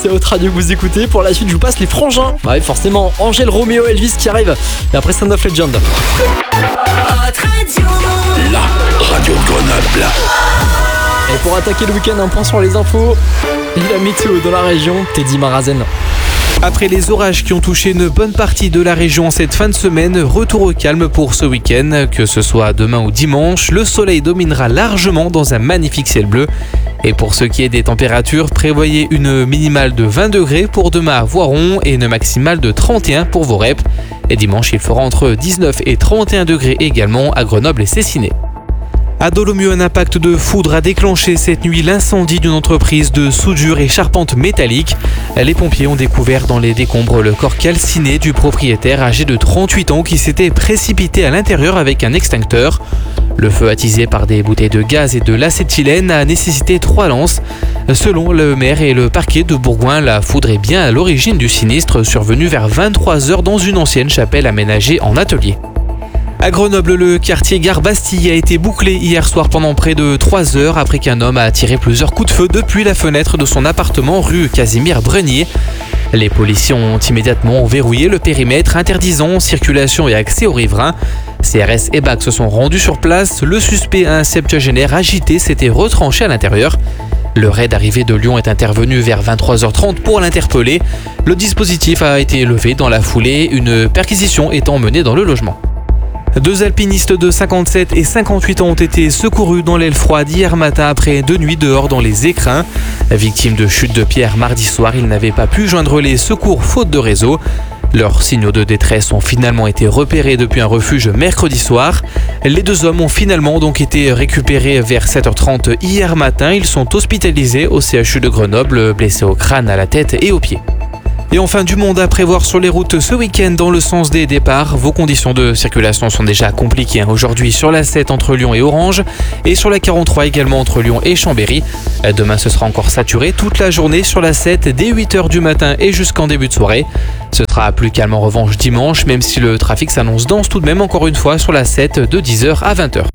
c'est Hot Radio que vous écoutez. Pour la suite, je vous passe les frangins. Ouais, forcément, Angèle, Roméo, Elvis qui arrive. Et après, Sound of Legend. La radio de Grenoble. Et pour attaquer le week-end, un point sur les infos. Et la météo dans la région, Teddy Marazen. Après les orages qui ont touché une bonne partie de la région cette fin de semaine, retour au calme pour ce week-end. Que ce soit demain ou dimanche, le soleil dominera largement dans un magnifique ciel bleu. Et pour ce qui est des températures, prévoyez une minimale de 20 degrés pour demain à Voiron et une maximale de 31 pour Vorep. Et dimanche, il fera entre 19 et 31 degrés également à Grenoble et Cessiné. À Dolomieu, un impact de foudre a déclenché cette nuit l'incendie d'une entreprise de soudure et charpente métallique. Les pompiers ont découvert dans les décombres le corps calciné du propriétaire âgé de 38 ans qui s'était précipité à l'intérieur avec un extincteur. Le feu attisé par des bouteilles de gaz et de l'acétylène a nécessité 3 lances. Selon le maire et le parquet de Bourgoin, la foudre est bien à l'origine du sinistre survenu vers 23h dans une ancienne chapelle aménagée en atelier. À Grenoble, le quartier Gare Bastille a été bouclé hier soir pendant près de 3 heures après qu'un homme a tiré plusieurs coups de feu depuis la fenêtre de son appartement rue Casimir Brenier. Les policiers ont immédiatement verrouillé le périmètre interdisant circulation et accès aux riverains. CRS et BAC se sont rendus sur place. Le suspect, un septuagénaire agité, s'était retranché à l'intérieur. Le raid arrivé de Lyon est intervenu vers 23h30 pour l'interpeller. Le dispositif a été levé dans la foulée, une perquisition étant menée dans le logement. 2 alpinistes de 57 et 58 ans ont été secourus dans l'aile froide hier matin après 2 nuits dehors dans les écrins. Victimes de chute de pierre mardi soir, ils n'avaient pas pu joindre les secours faute de réseau. Leurs signaux de détresse ont finalement été repérés depuis un refuge mercredi soir. Les 2 hommes ont finalement donc été récupérés vers 7h30 hier matin. Ils sont hospitalisés au CHU de Grenoble, blessés au crâne, à la tête et aux pieds. Et enfin, du monde à prévoir sur les routes ce week-end dans le sens des départs. Vos conditions de circulation sont déjà compliquées aujourd'hui sur la 7 entre Lyon et Orange et sur la 43 également entre Lyon et Chambéry. Demain, ce sera encore saturé toute la journée sur la 7 dès 8h du matin et jusqu'en début de soirée. Ce sera plus calme en revanche dimanche, même si le trafic s'annonce dense tout de même encore une fois sur la 7 de 10h à 20h.